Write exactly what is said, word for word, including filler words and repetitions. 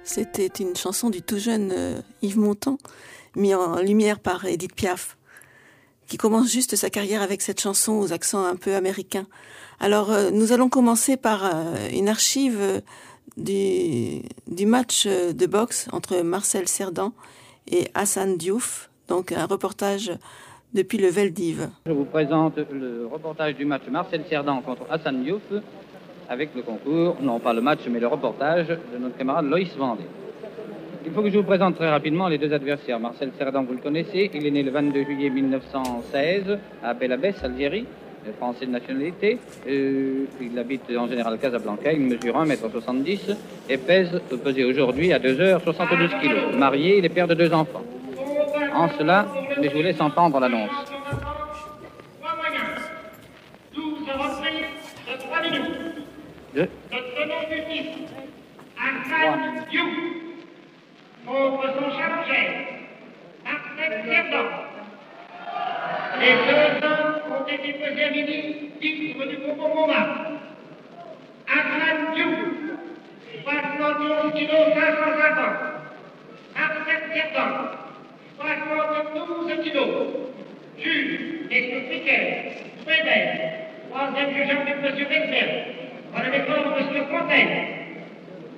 C'était une chanson du tout jeune euh, Yves Montand, mise en lumière par Edith Piaf, qui commence juste sa carrière avec cette chanson aux accents un peu américains. Alors, euh, nous allons commencer par euh, une archive euh, du, du match euh, de boxe entre Marcel Cerdan et Hassan Diouf, donc un reportage depuis le Veldiv. Je vous présente le reportage du match Marcel Cerdan contre Hassan Diouf, avec le concours, non pas le match, mais le reportage de notre camarade Loïs Vendée. Il faut que je vous présente très rapidement les deux adversaires. Marcel Cerdan, vous le connaissez, il est né le vingt-deux juillet mille neuf cent seize à Belabès, Algérie, français de nationalité. Euh, il habite en général à Casablanca, il mesure un mètre soixante-dix et pèse, peut peser aujourd'hui à deux heures soixante-douze kilos. Marié, il est père de deux enfants. En cela, mais je vous laisse entendre l'annonce. Deux. Contre son chargé, Marcel Cerdan. Les deux hommes ont été pesés à midi, titre du Congo-Moma. Hassan Diouf, soixante-onze kilos cinq cent cinquante. Marcel Cerdan, soixante-douze kilos. Juge, M. Friquet, Frédéric, troisième juge arbitre, M. Rexberg. Dans le défense, M. Fontaine.